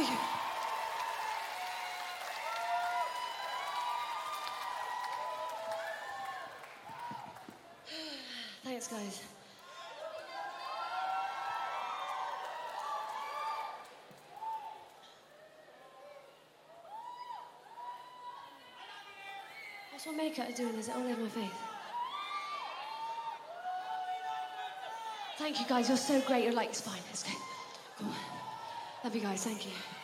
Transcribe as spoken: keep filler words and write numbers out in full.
Thank you. Thanks, guys. What's my makeup doing? Is it all over my face? Thank you, guys. You're so great. You're like, it's fine. Let's go. Come on. Love you guys. Thank you.